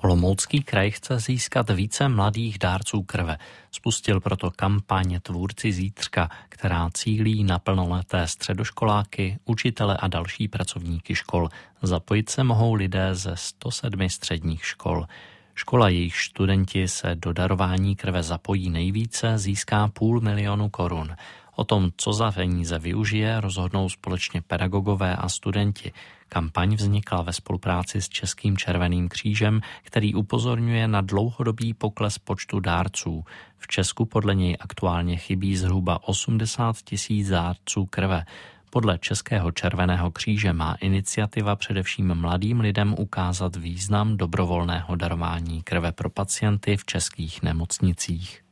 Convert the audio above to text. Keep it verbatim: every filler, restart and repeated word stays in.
Olomoucký kraj chce získat více mladých dárců krve. Spustil proto kampaň Tvůrci zítřka, která cílí na plnoleté středoškoláky, učitele a další pracovníky škol. Zapojit se mohou lidé ze sto sedmi středních škol. Škola, jejich studenti se do darování krve zapojí nejvíce, získá půl milionu korun. O tom, co za peníze využije, rozhodnou společně pedagogové a studenti. Kampaň vznikla ve spolupráci s Českým červeným křížem, který upozorňuje na dlouhodobý pokles počtu dárců. V Česku podle něj aktuálně chybí zhruba osmdesát tisíc dárců krve. Podle Českého červeného kříže má iniciativa především mladým lidem ukázat význam dobrovolného darování krve pro pacienty v českých nemocnicích.